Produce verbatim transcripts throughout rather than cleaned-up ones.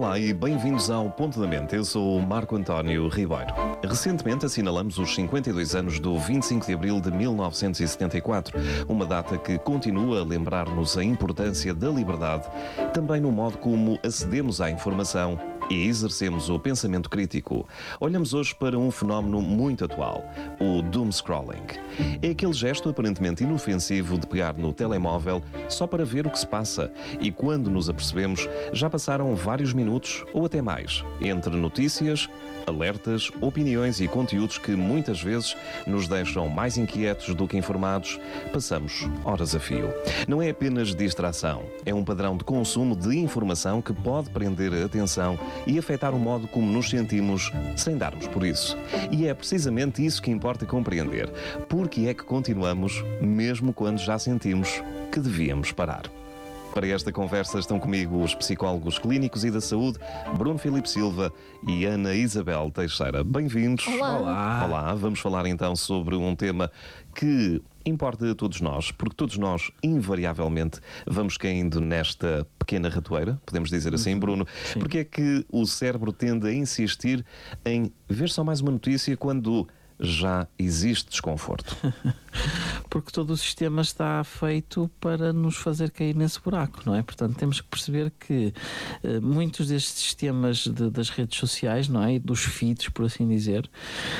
Olá e bem-vindos ao Ponto da Mente. Eu sou o Marco António Ribeiro. Recentemente assinalamos os cinquenta e dois anos do vinte e cinco de abril de mil novecentos e setenta e quatro, uma data que continua a lembrar-nos a importância da liberdade, também no modo como acedemos à informação e exercemos o pensamento crítico. Olhamos hoje para um fenómeno muito atual, o doomscrolling. É aquele gesto aparentemente inofensivo de pegar no telemóvel só para ver o que se passa e, quando nos apercebemos, já passaram vários minutos ou até mais, entre notícias, alertas, opiniões e conteúdos que muitas vezes nos deixam mais inquietos do que informados, passamos horas a fio. Não é apenas distração, é um padrão de consumo de informação que pode prender a atenção e afetar o modo como nos sentimos sem darmos por isso. E é precisamente isso que importa compreender. Porque é que continuamos, mesmo quando já sentimos que devíamos parar? Para esta conversa estão comigo os psicólogos clínicos e da saúde, Bruno Filipe Silva e Ana Isabel Teixeira. Bem-vindos. Olá. Olá. Olá. Vamos falar então sobre um tema que importa a todos nós, porque todos nós, invariavelmente, vamos caindo nesta pequena ratoeira, podemos dizer assim, Bruno. Sim. Porque é que o cérebro tende a insistir em ver só mais uma notícia quando já existe desconforto? Porque todo o sistema está feito para nos fazer cair nesse buraco, não é? Portanto, temos que perceber que uh, muitos destes sistemas de, das redes sociais, não é? E dos feeds, por assim dizer,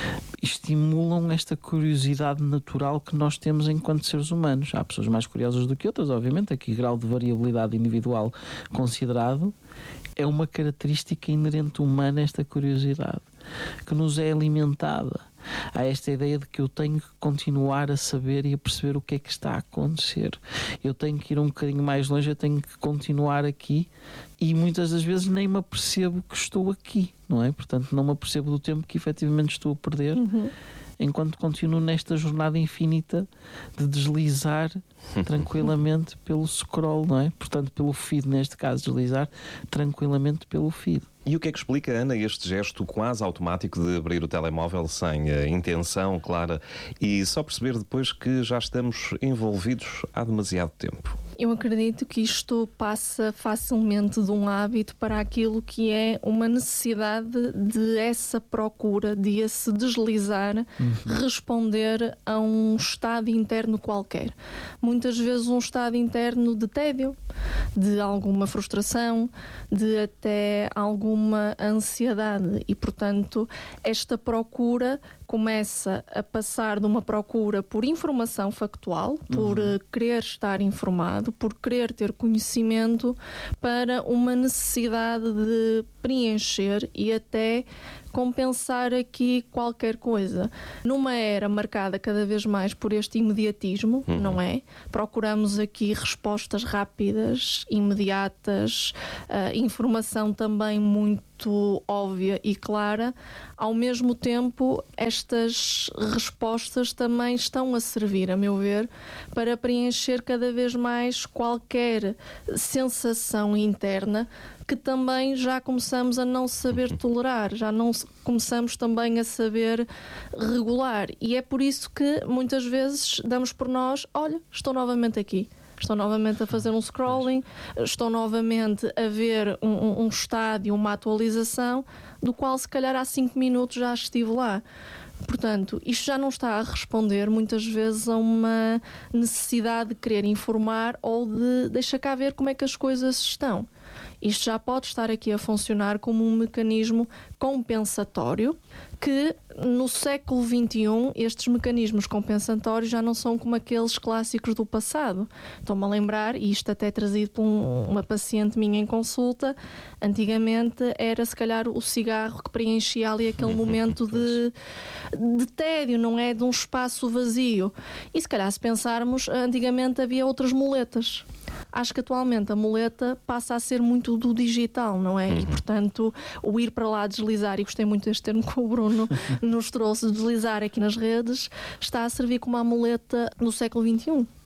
estimulam esta curiosidade natural que nós temos enquanto seres humanos. Há pessoas mais curiosas do que outras, obviamente, aqui grau de variabilidade individual considerado, é uma característica inerente humana esta curiosidade, que nos é alimentada. Há esta ideia de que eu tenho que continuar a saber e a perceber o que é que está a acontecer. Eu tenho que ir um bocadinho mais longe, eu tenho que continuar aqui e muitas das vezes nem me apercebo que estou aqui, não é? Portanto, não me apercebo do tempo que efetivamente estou a perder, uhum. enquanto continuo nesta jornada infinita de deslizar tranquilamente pelo scroll, não é? Portanto, pelo feed, neste caso, deslizar tranquilamente pelo feed. E o que é que explica, Ana, este gesto quase automático de abrir o telemóvel sem a intenção clara e só perceber depois que já estamos envolvidos há demasiado tempo? Eu acredito que isto passa facilmente de um hábito para aquilo que é uma necessidade de essa procura, de esse deslizar, uhum. responder a um estado interno qualquer. Muitas vezes um estado interno de tédio, de alguma frustração, de até alguma ansiedade e, portanto, esta procura começa a passar de uma procura por informação factual, por uhum. querer estar informado, por querer ter conhecimento, para uma necessidade de preencher e até compensar aqui qualquer coisa. Numa era marcada cada vez mais por este imediatismo, uhum. não é? Procuramos aqui respostas rápidas, imediatas, uh, informação também muito óbvia e clara. Ao mesmo tempo, estas respostas também estão a servir, a meu ver, para preencher cada vez mais qualquer sensação interna que também já começamos a não saber tolerar, já não começamos também a saber regular. E é por isso que muitas vezes damos por nós, olha, estou novamente aqui. Estou novamente a fazer um scrolling, estou novamente a ver um, um, um estádio, uma atualização, do qual se calhar há cinco minutos já estive lá. Portanto, isto já não está a responder muitas vezes a uma necessidade de querer informar ou de deixa cá ver como é que as coisas estão. Isto já pode estar aqui a funcionar como um mecanismo compensatório que no século vinte e um estes mecanismos compensatórios já não são como aqueles clássicos do passado. Estou-me a lembrar, e isto até trazido por um, uma paciente minha em consulta, antigamente era se calhar o cigarro que preenchia ali aquele momento de, de tédio, não é? De um espaço vazio. E se calhar se pensarmos, antigamente havia outras muletas. Acho que atualmente a muleta passa a ser muito do digital, não é? Uhum. E, portanto, o ir para lá deslizar, e gostei muito deste termo que o Bruno nos trouxe, deslizar aqui nas redes, está a servir como a muleta no século vinte e um.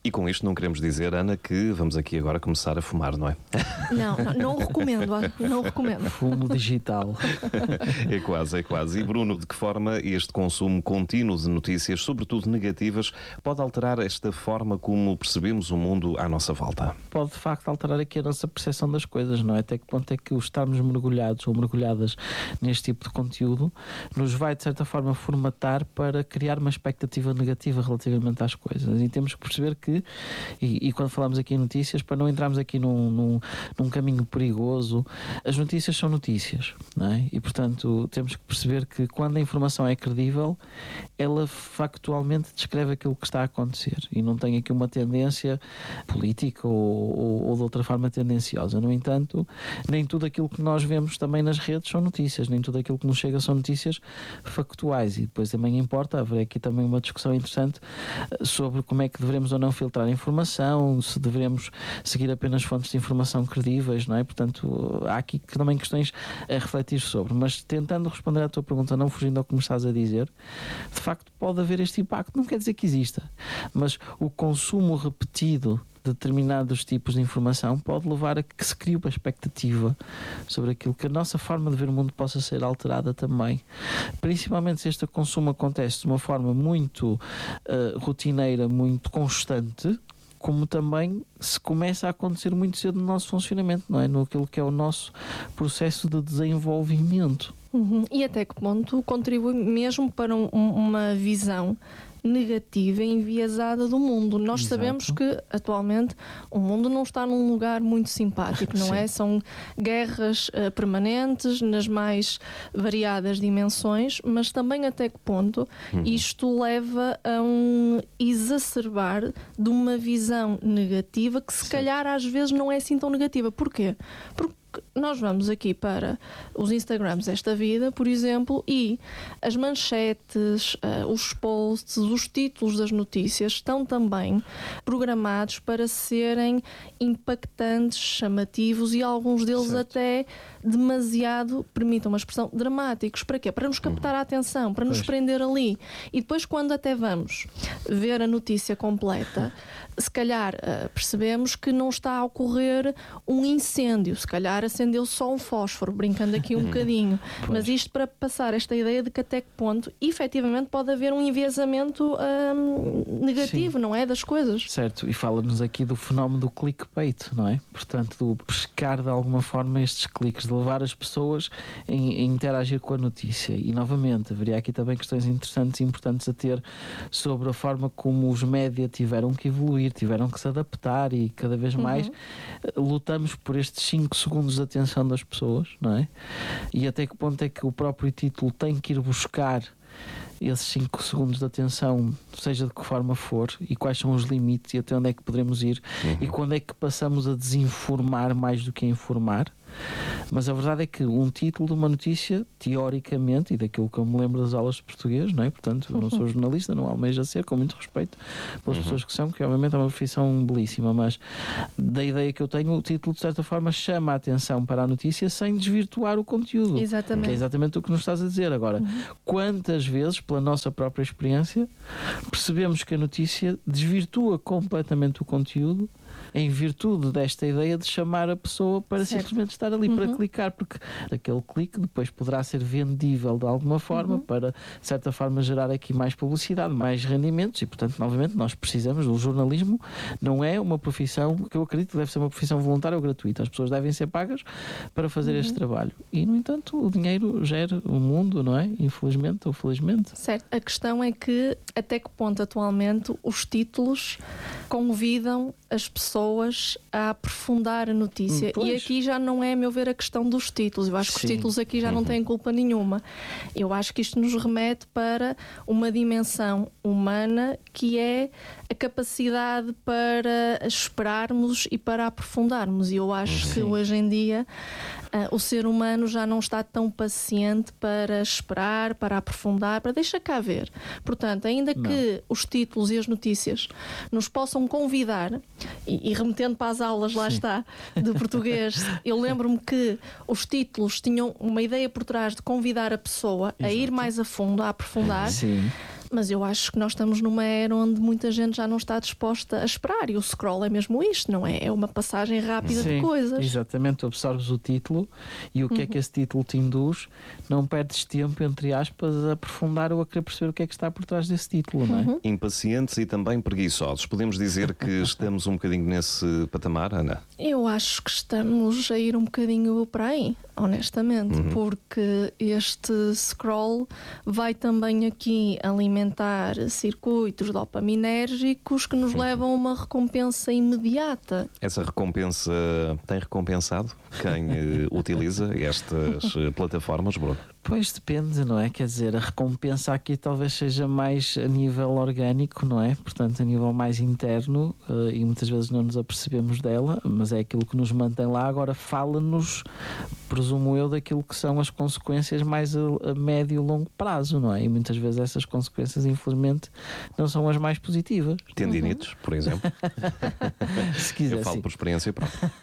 E com isto não queremos dizer, Ana, que vamos aqui agora começar a fumar, não é? Não, não, não o recomendo, não o recomendo. Fumo digital. É quase, é quase. E Bruno, de que forma este consumo contínuo de notícias, sobretudo negativas, pode alterar esta forma como percebemos o mundo à nossa volta? Pode, de facto, alterar aqui a nossa percepção das coisas, não é? Até que ponto é que o estarmos mergulhados ou mergulhadas neste tipo de conteúdo nos vai, de certa forma, formatar para criar uma expectativa negativa relativamente às coisas. E temos que perceber que E, e quando falamos aqui em notícias, para não entrarmos aqui num, num, num caminho perigoso, as notícias são notícias, não é? E portanto temos que perceber que quando a informação é credível, ela factualmente descreve aquilo que está a acontecer e não tem aqui uma tendência política ou, ou, ou de outra forma tendenciosa. No entanto, nem tudo aquilo que nós vemos também nas redes são notícias, nem tudo aquilo que nos chega são notícias factuais, e depois também importa haver aqui também uma discussão interessante sobre como é que devemos ou não filtrar a informação, se devemos seguir apenas fontes de informação credíveis, não é? Portanto, há aqui também questões a refletir sobre, mas tentando responder à tua pergunta, não fugindo ao que me estás a dizer, de facto pode haver este impacto, não quer dizer que exista, mas o consumo repetido de determinados tipos de informação pode levar a que se crie uma expectativa sobre aquilo, que a nossa forma de ver o mundo possa ser alterada também, principalmente se este consumo acontece de uma forma muito uh, rotineira, muito constante, como também se começa a acontecer muito cedo no nosso funcionamento, não é? No aquilo que é o nosso processo de desenvolvimento. Uhum. E até que ponto contribui mesmo para um, uma visão negativa e enviesada do mundo. Nós Exato. Sabemos que atualmente o mundo não está num lugar muito simpático, não é? São guerras uh, permanentes nas mais variadas dimensões, mas também até que ponto uhum. isto leva a um exacerbar de uma visão negativa que se Sim. calhar às vezes não é assim tão negativa. Porquê? Porque nós vamos aqui para os Instagrams desta vida, por exemplo, e as manchetes, uh, os posts, os títulos das notícias estão também programados para serem impactantes, chamativos e alguns deles certo. Até demasiado, permitam uma expressão, dramáticos. Para quê? Para nos captar a atenção, para nos pois. Prender ali. E depois, quando até vamos ver a notícia completa, se calhar uh, percebemos que não está a ocorrer um incêndio, se calhar acendeu só um fósforo, brincando aqui um bocadinho. Pois. Mas isto para passar esta ideia de que até que ponto efetivamente pode haver um enviesamento um, negativo, Sim. não é? Das coisas. Certo, e fala-nos aqui do fenómeno do clickbait, não é? Portanto, do pescar de alguma forma estes cliques, de levar as pessoas a, a interagir com a notícia. E novamente, haveria aqui também questões interessantes e importantes a ter sobre a forma como os média tiveram que evoluir, tiveram que se adaptar e cada vez mais uhum. lutamos por estes cinco segundos de atenção das pessoas, não é? E até que ponto é que o próprio título tem que ir buscar esses cinco segundos de atenção, seja de que forma for, e quais são os limites e até onde é que poderemos ir uhum. e quando é que passamos a desinformar mais do que a informar. Mas a verdade é que um título de uma notícia, teoricamente, e daquilo que eu me lembro das aulas de português, não é? Portanto, eu não sou jornalista, não almejo a ser, com muito respeito pelas uhum. pessoas que são, que obviamente é uma profissão belíssima, mas da ideia que eu tenho, o título de certa forma chama a atenção para a notícia sem desvirtuar o conteúdo. Exatamente. Que é exatamente o que nos estás a dizer. Agora, uhum. quantas vezes, pela nossa própria experiência, percebemos que a notícia desvirtua completamente o conteúdo em virtude desta ideia de chamar a pessoa para certo. Simplesmente estar ali uhum. para clicar, porque aquele clique depois poderá ser vendível de alguma forma uhum. para, de certa forma, gerar aqui mais publicidade, mais rendimentos e, portanto, novamente, nós precisamos, o jornalismo não é uma profissão que eu acredito que deve ser uma profissão voluntária ou gratuita. As pessoas devem ser pagas para fazer uhum. este trabalho. E, no entanto, o dinheiro gera o mundo, não é? Infelizmente ou felizmente. Certo. A questão é que até que ponto atualmente os títulos convidam as pessoas a aprofundar a notícia. Pois. E aqui já não é, a meu ver, a questão dos títulos. Eu acho que Sim. os títulos aqui já uhum. não têm culpa nenhuma. Eu acho que isto nos remete para uma dimensão humana que é a capacidade para esperarmos e para aprofundarmos. E eu acho Sim. que hoje em dia uh, o ser humano já não está tão paciente para esperar, para aprofundar, para deixar cá ver. Portanto, ainda não. que os títulos e as notícias nos possam convidar, e, e remetendo para as aulas, lá Sim. está, de português, eu lembro-me que os títulos tinham uma ideia por trás de convidar a pessoa Exato. A ir mais a fundo, a aprofundar. Sim. Mas eu acho que nós estamos numa era onde muita gente já não está disposta a esperar, e o scroll é mesmo isto, não é? É uma passagem rápida Sim, de coisas. Exatamente, tu absorves o título e o que Uhum. é que esse título te induz, não perdes tempo, entre aspas, a aprofundar ou a querer perceber o que é que está por trás desse título, não é? Uhum. Impacientes e também preguiçosos. Podemos dizer que estamos um bocadinho nesse patamar, Ana? Eu acho que estamos a ir um bocadinho para aí, honestamente, Uhum. porque este scroll vai também aqui alimentar circuitos dopaminérgicos que nos levam a uma recompensa imediata. Essa recompensa tem recompensado quem eh, utiliza estas eh, plataformas, Bruno? Pois depende, não é? Quer dizer, a recompensa aqui talvez seja mais a nível orgânico, não é? Portanto, a nível mais interno, eh, e muitas vezes não nos apercebemos dela, mas é aquilo que nos mantém lá. Agora fala-nos, presumo eu, daquilo que são as consequências mais a, a médio e longo prazo, não é? E muitas vezes essas consequências, infelizmente, não são as mais positivas. Tendinites, por exemplo. Se quiser, Eu falo sim. por experiência própria.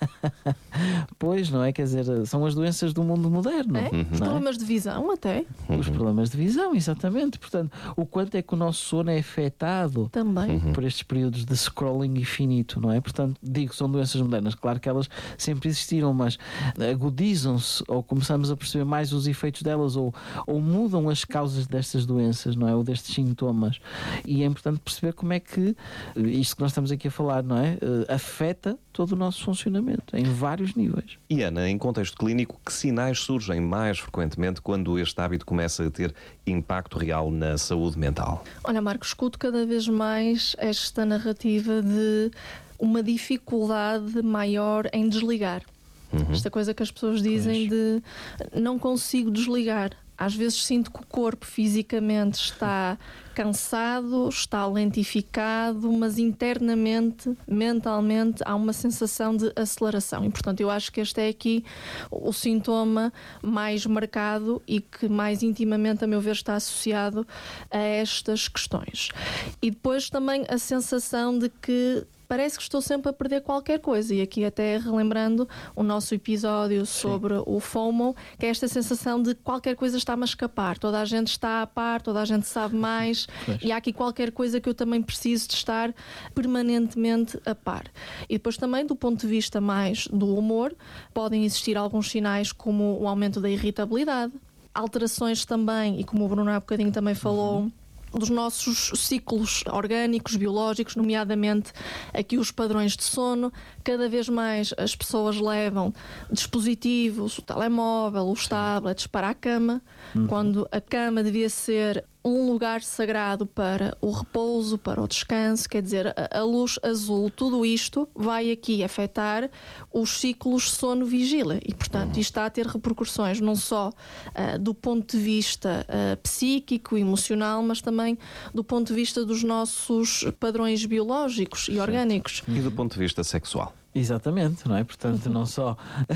Pois, não é? Quer dizer, são as doenças do mundo moderno. É? não é? Problemas de visão até, Os problemas de visão, exatamente. Portanto, o quanto é que o nosso sono é afetado também. por estes períodos de scrolling infinito, não é? Portanto, digo, são doenças modernas. Claro que elas sempre existiram, mas agudizam-se ou começamos a perceber mais os efeitos delas ou, ou mudam as causas destas doenças, não é? Ou destes sintomas. E é importante perceber como é que isto que nós estamos aqui a falar, não é? Uh, afeta todo o nosso funcionamento em vários níveis. E Ana, em contexto clínico, que sinais surgem mais frequentemente quando este hábito começa a ter impacto real na saúde mental? Olha, Marco, escuto cada vez mais esta narrativa de uma dificuldade maior em desligar. Uhum. Esta coisa que as pessoas dizem de não consigo desligar. Às vezes sinto que o corpo fisicamente está cansado, está lentificado, mas internamente, mentalmente, há uma sensação de aceleração. E, portanto, eu acho que este é aqui o sintoma mais marcado e que mais intimamente, a meu ver, está associado a estas questões. E depois também a sensação de que parece que estou sempre a perder qualquer coisa. E aqui até relembrando o nosso episódio sobre Sim. o FOMO, que é esta sensação de qualquer coisa está-me a escapar. Toda a gente está a par, toda a gente sabe mais. Pois. E há aqui qualquer coisa que eu também preciso de estar permanentemente a par. E depois também, do ponto de vista mais do humor, podem existir alguns sinais como o aumento da irritabilidade, alterações também, e como o Bruno há bocadinho também falou, uhum. dos nossos ciclos orgânicos, biológicos, nomeadamente aqui os padrões de sono. Cada vez mais as pessoas levam dispositivos, o telemóvel, os tablets para a cama, uhum. quando a cama devia ser um lugar sagrado para o repouso, para o descanso. Quer dizer, a luz azul, tudo isto vai aqui afetar os ciclos sono-vigília e, portanto, isto está a ter repercussões não só uh, do ponto de vista uh, psíquico, emocional, mas também do ponto de vista dos nossos padrões biológicos e orgânicos. E do ponto de vista sexual? Exatamente, não é? Portanto, não só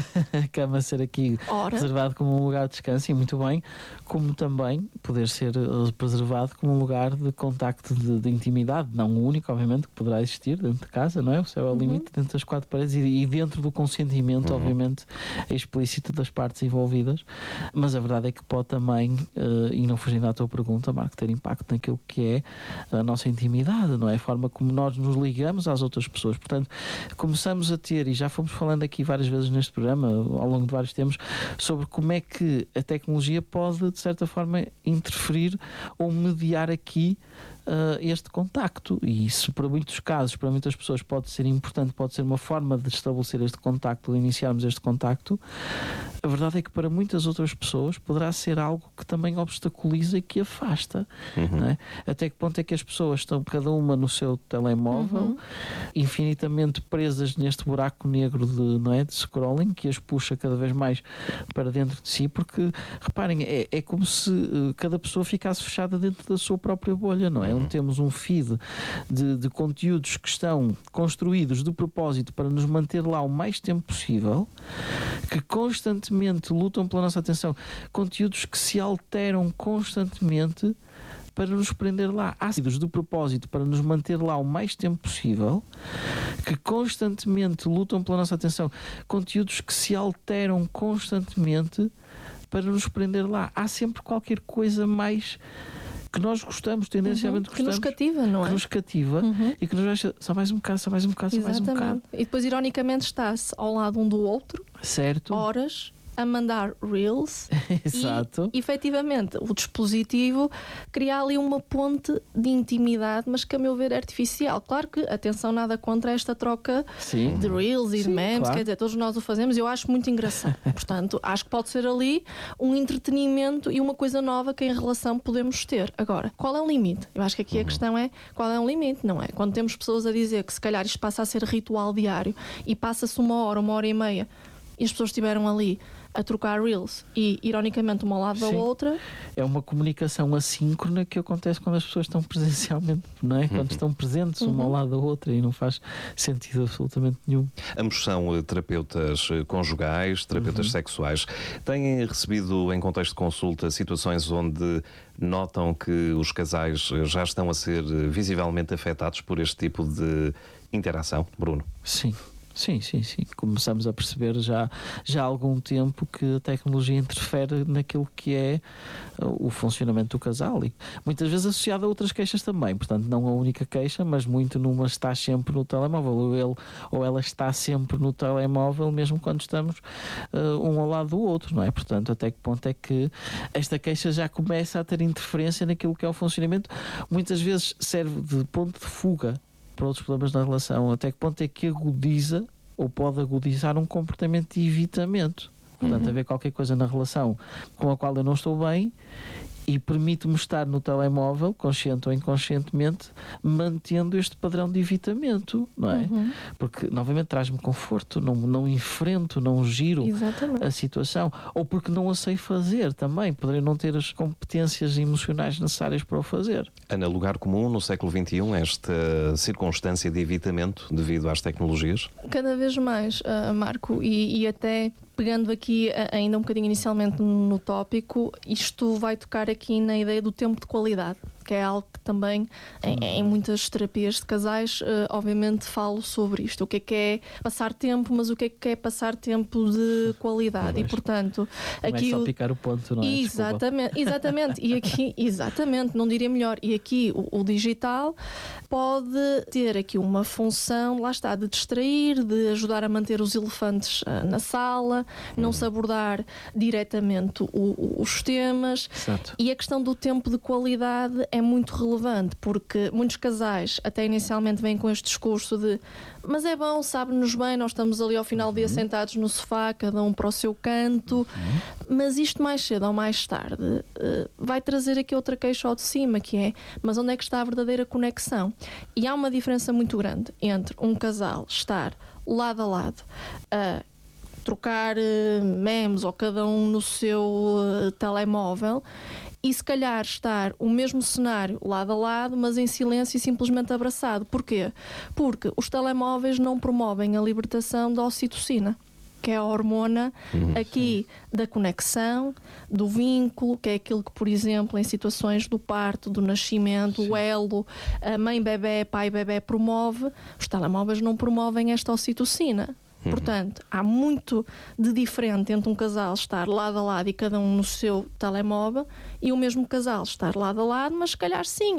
a cama ser aqui Ora. reservado como um lugar de descanso, e muito bem, como também poder ser preservado como um lugar de contacto de, de intimidade, não o único, obviamente, que poderá existir dentro de casa, não é? O céu é o limite, uhum. dentro das quatro paredes e, e dentro do consentimento, uhum. obviamente, explícito das partes envolvidas, mas a verdade é que pode também, uh, e não fugindo à tua pergunta, Marco, ter impacto naquilo que é a nossa intimidade, não é? A forma como nós nos ligamos às outras pessoas. Portanto, começamos a ter, e já fomos falando aqui várias vezes neste programa, ao longo de vários tempos, sobre como é que a tecnologia pode, de certa forma, interferir ou mediar aqui uh, este contacto. E isso, para muitos casos, para muitas pessoas, pode ser importante, pode ser uma forma de estabelecer este contacto, de iniciarmos este contacto. A verdade é que para muitas outras pessoas poderá ser algo que também obstaculiza e que afasta. Uhum. Não é? Até que ponto é que as pessoas estão cada uma no seu telemóvel, uhum. infinitamente presas neste buraco negro de, não é, de scrolling, que as puxa cada vez mais para dentro de si, porque, reparem, é, é como se uh, cada pessoa ficasse fechada dentro da sua própria bolha, não é? Onde temos um feed de, de conteúdos que estão construídos de propósito para nos manter lá o mais tempo possível, que constantemente lutam pela nossa atenção, conteúdos que se alteram constantemente para nos prender lá, ácidos de propósito para nos manter lá o mais tempo possível, que constantemente lutam pela nossa atenção, conteúdos que se alteram constantemente para nos prender lá. Há sempre qualquer coisa mais que nós gostamos, tendencialmente uhum. que gostamos. nos cativa, não é? Que nos cativa uhum. e que nos deixa só mais um bocado, só mais um bocado, só mais um bocado. E depois, ironicamente, está-se ao lado um do outro, certo. horas, a mandar reels. Exato. E, efetivamente, o dispositivo cria ali uma ponte de intimidade, mas que, a meu ver, é artificial. Claro que, atenção, nada contra esta troca Sim. de reels e Sim, de memes, claro. quer dizer, todos nós o fazemos e eu acho muito engraçado. Portanto, acho que pode ser ali um entretenimento e uma coisa nova que em relação podemos ter. Agora, qual é o limite? Eu acho que aqui a questão é qual é o limite, não é? Quando temos pessoas a dizer que se calhar isto passa a ser ritual diário e passa-se uma hora, uma hora e meia e as pessoas estiveram ali a trocar reels e, ironicamente, uma ao lado Sim. da outra. É uma comunicação assíncrona que acontece quando as pessoas estão presencialmente, não é? Quando uhum. estão presentes uhum. uma ao lado da outra e não faz sentido absolutamente nenhum. Ambos são uh, terapeutas uh, conjugais, terapeutas uhum. sexuais. Têm recebido, em contexto de consulta, situações onde notam que os casais já estão a ser uh, visivelmente afetados por este tipo de interação? Bruno? Sim. Sim, sim, sim. Começamos a perceber já, já há algum tempo que a tecnologia interfere naquilo que é o funcionamento do casal e muitas vezes associado a outras queixas também. Portanto, não a única queixa, mas muito numa está sempre no telemóvel, ou ele ou ela está sempre no telemóvel, mesmo quando estamos uh, um ao lado do outro, não é? Portanto, até que ponto é que esta queixa já começa a ter interferência naquilo que é o funcionamento? Muitas vezes serve de ponto de fuga para outros problemas na relação, até que ponto é que agudiza ou pode agudizar um comportamento de evitamento. Portanto, uhum. haver qualquer coisa na relação com a qual eu não estou bem e permite-me estar no telemóvel, consciente ou inconscientemente, mantendo este padrão de evitamento, não é? Uhum. Porque, novamente, traz-me conforto, não, não enfrento, não giro Exatamente. a situação, ou porque não a sei fazer também, poderei não ter as competências emocionais necessárias para o fazer. Ana, lugar comum no século vinte e um esta circunstância de evitamento devido às tecnologias? Cada vez mais, uh, Marco, e, e até pegando aqui uh, ainda um bocadinho inicialmente no tópico, isto vai tocar aqui na ideia do tempo de qualidade, que é algo que também em, em muitas terapias de casais, uh, obviamente falo sobre isto. O que é que é passar tempo, mas o que é que é passar tempo de qualidade? E, portanto, aqui... Não é só picar o ponto, não é? Exatamente, exatamente. E aqui, exatamente, não diria melhor. E aqui o, o digital pode ter aqui uma função, lá está, de distrair, de ajudar a manter os elefantes uh, na sala, não se abordar diretamente o, o, os temas. Exato. E a questão do tempo de qualidade é muito relevante, porque muitos casais até inicialmente vêm com este discurso de mas é bom, sabe-nos bem, nós estamos ali ao final do dia sentados no sofá, cada um para o seu canto, mas isto mais cedo ou mais tarde uh, vai trazer aqui outra queixa ao de cima, que é, mas onde é que está a verdadeira conexão? E há uma diferença muito grande entre um casal estar lado a lado a trocar uh, memes ou cada um no seu uh, telemóvel e se calhar estar o mesmo cenário lado a lado, mas em silêncio e simplesmente abraçado. Porquê? Porque os telemóveis não promovem a libertação da ocitocina, que é a hormona uhum. aqui da conexão, do vínculo, que é aquilo que, por exemplo, em situações do parto, do nascimento, sim. o elo, a mãe-bebé, pai-bebé promove, os telemóveis não promovem esta ocitocina. Portanto, há muito de diferente entre um casal estar lado a lado e cada um no seu telemóvel e o mesmo casal estar lado a lado, mas se calhar sim,